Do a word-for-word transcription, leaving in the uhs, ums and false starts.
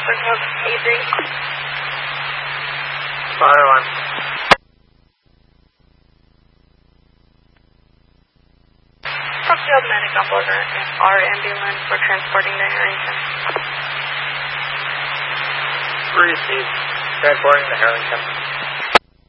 Brookfield A three. Father one. Brookfield medic on board our ambulance. We're transporting to Harrington. Received. Transporting to Harrington.